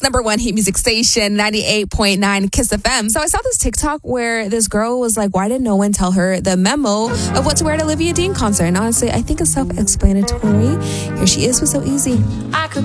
Toronto's number one hit music station, 98.9 Kiss FM. So I saw this TikTok where this girl was like, why didn't no one tell her the memo of what to wear at Olivia Dean concert? And honestly, I think it's self-explanatory. Here she is with So Easy.